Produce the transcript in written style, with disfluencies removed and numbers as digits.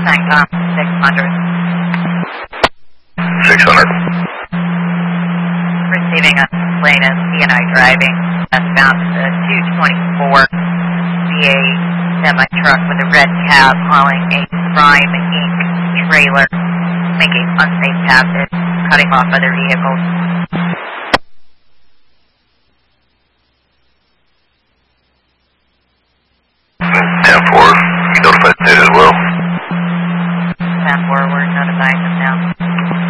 Sangam 600. 600. Receiving a complaint of CNI driving westbound to 224 via semi-truck with a red cab hauling a Prime Inc. trailer, making unsafe passage, cutting off other vehicles.